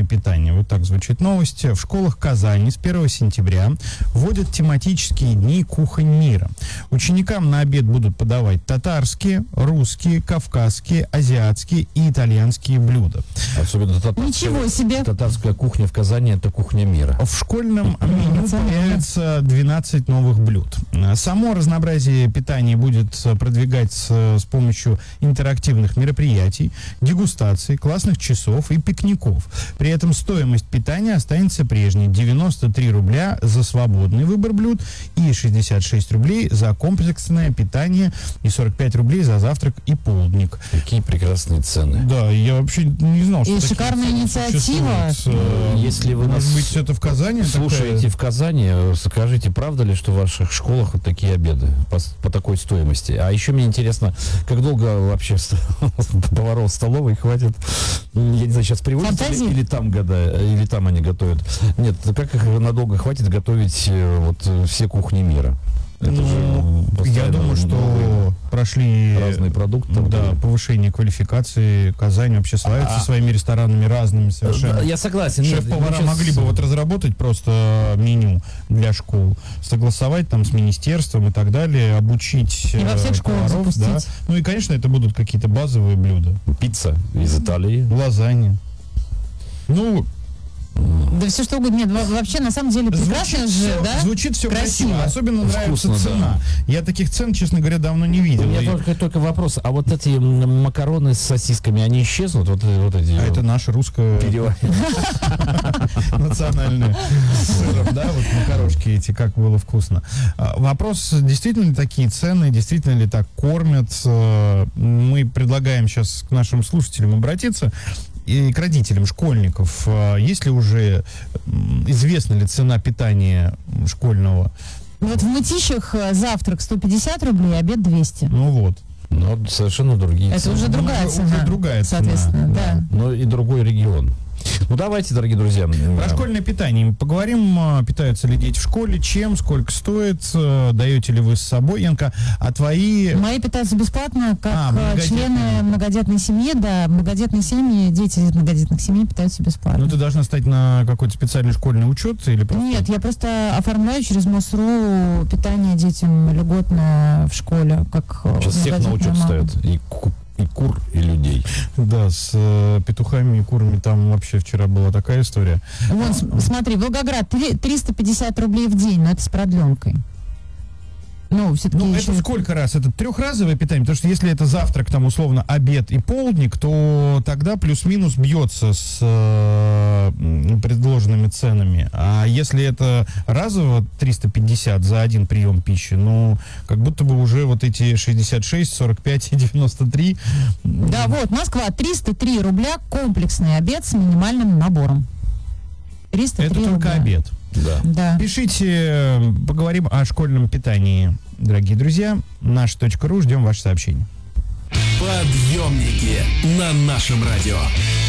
питания. Вот так звучит новость. В школах Казани с 1 сентября вводят тематические дни кухонь мира. Ученикам на обед будут подавать татарские, русские, кавказские, азиатские и итальянские блюда. Особенно Ничего себе! Татарская кухня в Казани — это кухня мира. В школьном меню появится 12 новых блюд. Само разнообразие питания будет продвигать с помощью интерактивных мероприятий, дегустаций, классных часов и пикников. При этом стоимость питания останется прежней — 93 рубля за свободный выбор блюд и 66 рублей за комплексное питание и 45 рублей за завтрак и полдник. Какие прекрасные цены. Да, я вообще не знал, что И такие шикарная цены инициатива. существуют. Если вы Может нас быть, это в Казани? слушаете в Казани, скажите, правда ли, что в ваших школах вот такие обеды по такой стоимости? А еще мне интересно, как долго вообще поваров столовой хватит, я не знаю, сейчас привозят или там они готовят? Нет, как их надолго хватит готовить вот все кухни мира? Это же я думаю, что прошли разные продукты. Да, повышение квалификации. Казань вообще славится своими ресторанами разными совершенно. Я согласен. Шеф-повара могли бы вот разработать просто меню для школ, согласовать там с министерством и так далее, обучить и во всех школах поваров, да. запустить. Ну и, конечно, это будут какие-то базовые блюда. Пицца из Италии. Лазанья. Ну, Да все что угодно. Нет, вообще, на самом деле, прекрасно же, да? Звучит все красиво. Особенно Вкусно, нравится цена. да. Я таких цен, честно говоря, давно не видел. У меня только вопрос. А вот эти макароны с сосисками, они исчезнут? Вот эти. А это наша русская переварение. Национальная сыром, да, вот макарошки эти, как было вкусно. Вопрос, действительно ли такие цены, действительно ли так кормят? Мы предлагаем сейчас к нашим слушателям обратиться и к родителям школьников. Есть ли уже, известна ли цена питания школьного? Вот в Мытищах завтрак 150 рублей, обед 200. Ну вот. Но совершенно другие Это цены. уже другая уже цена. другая цена, соответственно, да. Но и другой регион. Ну, давайте, дорогие друзья. Про школьное питание поговорим. Питаются ли дети в школе, чем, сколько стоит, даете ли вы с собой, Янка, а твои... Мои питаются бесплатно, как многодетные. члены многодетной семьи, да, многодетные семьи, дети из многодетных семей питаются бесплатно. Ну, ты должна стать на какой-то специальный школьный учет или просто... Нет, я просто оформляю через МОСРУ питание детям льготно в школе, как Сейчас всех на учет ставят. И кур, и людей. Да, с петухами и курами там вообще вчера была такая история. Вон, смотри, Волгоград 350 рублей в день, но это с продленкой. Ну, все-таки Ну, это сколько раз? Это трехразовое питание? Потому что если это завтрак, там, условно, обед и полдник, то тогда плюс-минус бьется с предложенными ценами. А если это разово 350 за один прием пищи, ну, как будто бы уже вот эти 66, 45 и 93... Да, вот, Москва, 303 рубля, комплексный обед с минимальным набором. 303 Это только рубля. обед. Да. Да. Пишите, поговорим о школьном питании, дорогие друзья. Наш.ру, ждем ваши сообщения. Подъемники на нашем радио.